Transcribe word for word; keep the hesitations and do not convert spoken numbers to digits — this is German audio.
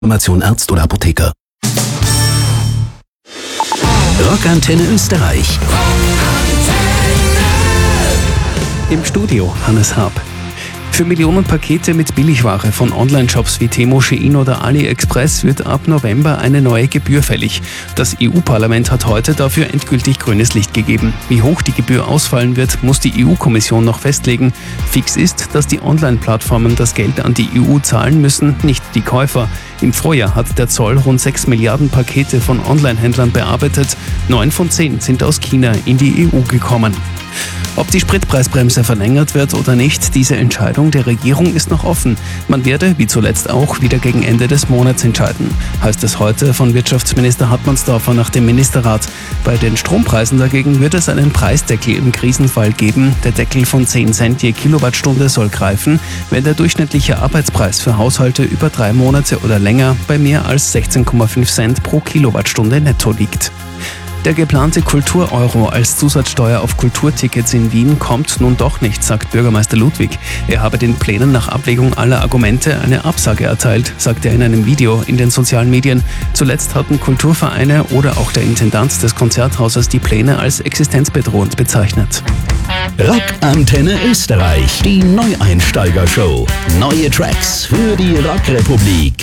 Information Arzt oder Apotheker. Rockantenne Österreich. Im Studio Hannes Haab. Für Millionen Pakete mit Billigware von Online-Shops wie Temu, Shein oder AliExpress wird ab November eine neue Gebühr fällig. Das E U-Parlament hat heute dafür endgültig grünes Licht gegeben. Wie hoch die Gebühr ausfallen wird, muss die E U-Kommission noch festlegen. Fix ist, dass die Online-Plattformen das Geld an die E U zahlen müssen, nicht die Käufer. Im Vorjahr hat der Zoll rund sechs Milliarden Pakete von Online-Händlern bearbeitet. Neun von zehn sind aus China in die E U gekommen. Ob die Spritpreisbremse verlängert wird oder nicht, diese Entscheidung der Regierung ist noch offen. Man werde, wie zuletzt auch, wieder gegen Ende des Monats entscheiden, heißt es heute von Wirtschaftsminister Hartmannsdorfer nach dem Ministerrat. Bei den Strompreisen dagegen wird es einen Preisdeckel im Krisenfall geben. Der Deckel von zehn Cent je Kilowattstunde soll greifen, wenn der durchschnittliche Arbeitspreis für Haushalte über drei Monate oder länger bei mehr als sechzehn Komma fünf Cent pro Kilowattstunde netto liegt. Der geplante Kultur-Euro als Zusatzsteuer auf Kulturtickets in Wien kommt nun doch nicht, sagt Bürgermeister Ludwig. Er habe den Plänen nach Abwägung aller Argumente eine Absage erteilt, sagt er in einem Video in den sozialen Medien. Zuletzt hatten Kulturvereine oder auch der Intendant des Konzerthauses die Pläne als existenzbedrohend bezeichnet. Rockantenne Österreich, die Neueinsteiger-Show. Neue Tracks für die Rockrepublik.